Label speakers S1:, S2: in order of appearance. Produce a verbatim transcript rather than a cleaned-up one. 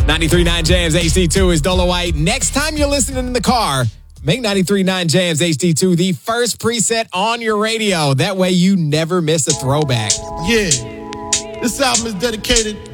S1: ninety-three point nine Jams H D two is Dolo White. Next time you're listening in the car, make ninety-three point nine Jams H D two the first preset on your radio. That way you never miss a throwback.
S2: Yeah. This album is dedicated